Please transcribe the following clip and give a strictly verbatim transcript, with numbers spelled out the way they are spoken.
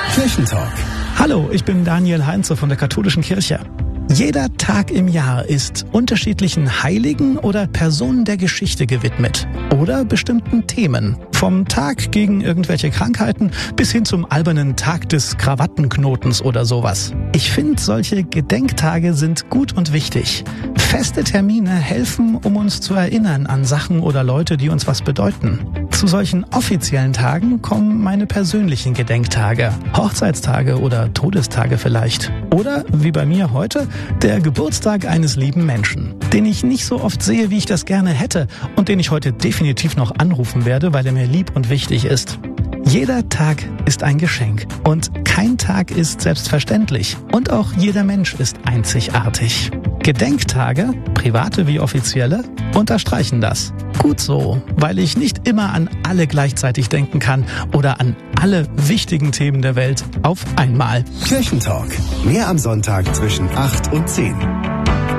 Kirchentalk. Hallo, ich bin Daniel Heinze von der Katholischen Kirche. Jeder Tag im Jahr ist unterschiedlichen Heiligen oder Personen der Geschichte gewidmet oder bestimmten Themen. Vom Tag gegen irgendwelche Krankheiten bis hin zum albernen Tag des Krawattenknotens oder sowas. Ich finde, solche Gedenktage sind gut und wichtig. Feste Termine helfen, um uns zu erinnern an Sachen oder Leute, die uns was bedeuten. Zu solchen offiziellen Tagen kommen meine persönlichen Gedenktage, Hochzeitstage oder Todestage vielleicht. Oder, wie bei mir heute, der Geburtstag eines lieben Menschen, den ich nicht so oft sehe, wie ich das gerne hätte und den ich heute definitiv noch anrufen werde, weil er mir lieb und wichtig ist. Jeder Tag ist ein Geschenk und kein Tag ist selbstverständlich und auch jeder Mensch ist einzigartig. Gedenktage, private wie offizielle, unterstreichen das. Gut so, weil ich nicht immer an alle gleichzeitig denken kann oder an alle wichtigen Themen der Welt auf einmal. Kirchentalk. Mehr am Sonntag zwischen acht und zehn.